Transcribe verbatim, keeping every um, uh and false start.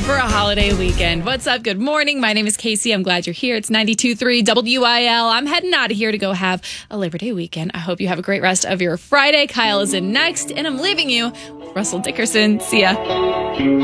for a holiday weekend. What's up? Good morning. My name is Casey. I'm glad you're here. It's ninety-two point three W I L. I'm heading out of here to go have a Labor Day weekend. I hope you have a great rest of your Friday. Kyle is in next, and I'm leaving you with Russell Dickerson. See ya.